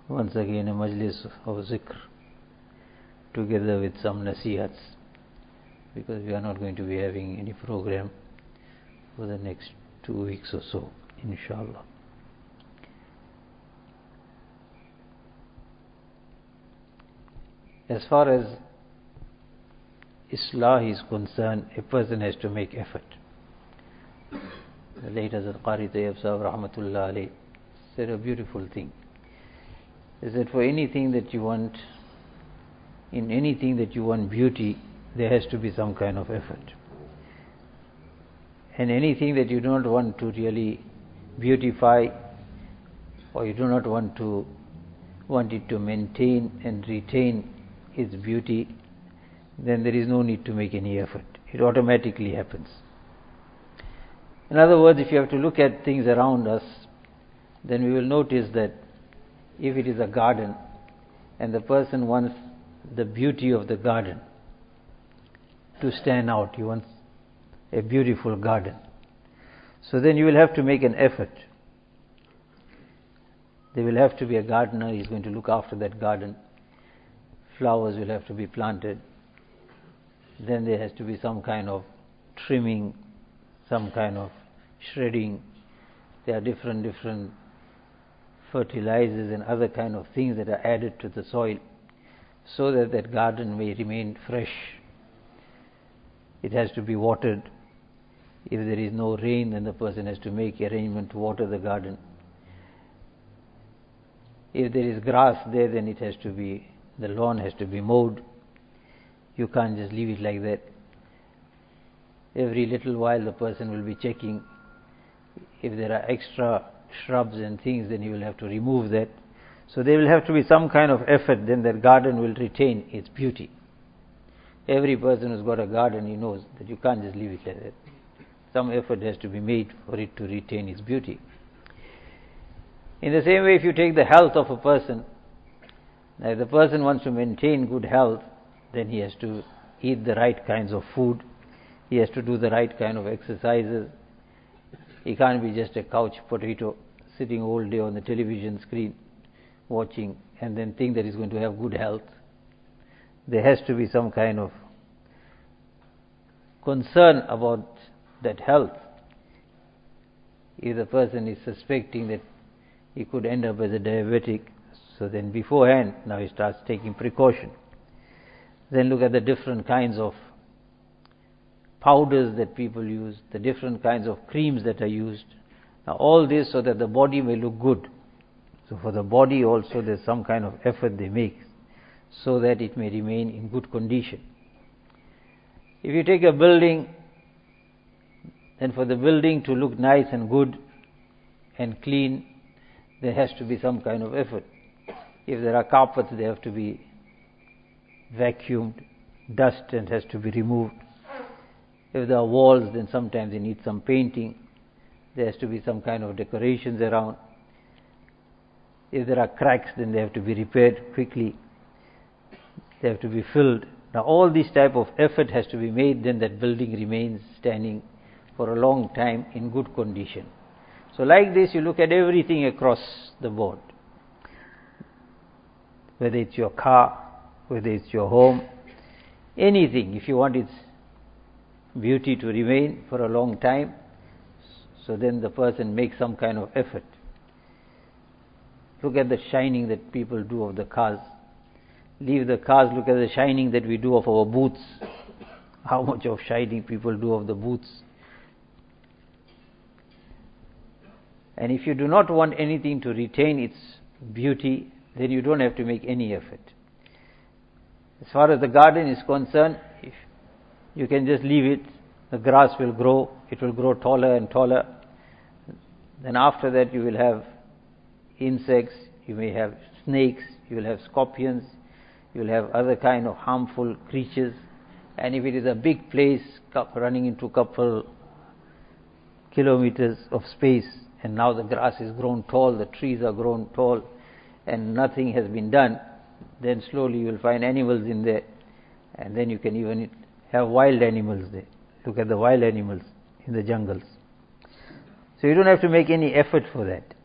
once again a majlis of zikr together with some nasihats, because we are not going to be having any program for the next 2 weeks or so, inshallah. As far as Islah is concerned, a person has to make effort. The late Hazrat Qari Tayyib Sahib Rahmatullah Alayh said a beautiful thing. He said, for anything that you want, in anything that you want beauty, there has to be some kind of effort. And anything that you don't want to really beautify, or you do not want it to maintain and retain its beauty, then there is no need to make any effort. It automatically happens. In other words, if you have to look at things around us, then we will notice that if it is a garden and the person wants the beauty of the garden to stand out, he wants a beautiful garden, so then you will have to make an effort. There will have to be a gardener, he is going to look after that garden. Flowers will have to be planted. Then there has to be some kind of trimming, some kind of shredding. There are different fertilizers and other kind of things that are added to the soil so that that garden may remain fresh. It has to be watered. If there is no rain, then the person has to make arrangement to water the garden. If there is grass there, then the lawn has to be mowed. You can't just leave it like that. Every little while the person will be checking. If there are extra shrubs and things, then he will have to remove that. So there will have to be some kind of effort, then that garden will retain its beauty. Every person who's got a garden, he knows that you can't just leave it like that. Some effort has to be made for it to retain its beauty. In the same way, if you take the health of a person, now if the person wants to maintain good health, then he has to eat the right kinds of food, he has to do the right kind of exercises. He can't be just a couch potato sitting all day on the television screen watching and then think that he's going to have good health. There has to be some kind of concern about that health. If the person is suspecting that he could end up as a diabetic, so then beforehand now he starts taking precaution. Then look at the different kinds of powders that people use, the different kinds of creams that are used. Now all this so that the body may look good. So for the body also there's some kind of effort they make so that it may remain in good condition. If you take a building, then for the building to look nice and good and clean, there has to be some kind of effort. If there are carpets, they have to be vacuumed, dust and has to be removed. If there are walls, then sometimes they need some painting. There has to be some kind of decorations around. If there are cracks, then they have to be repaired quickly. They have to be filled. Now all this type of effort has to be made, then that building remains standing for a long time in good condition. So like this, you look at everything across the board. Whether it's your car, whether it's your home, anything, if you want its beauty to remain for a long time, so then the person makes some kind of effort. Look at the shining that people do of the cars. Leave the cars, look at the shining that we do of our boots. How much of shining people do of the boots. And if you do not want anything to retain its beauty, then you don't have to make any effort. As far as the garden is concerned, if you can just leave it, the grass will grow, it will grow taller and taller. Then after that you will have insects, you may have snakes, you will have scorpions, you will have other kind of harmful creatures. And if it is a big place running into a couple kilometers of space, and now the grass is grown tall, the trees are grown tall, and nothing has been done, then slowly you will find animals in there, and then you can even have wild animals there. Look at the wild animals in the jungles. So you don't have to make any effort for that.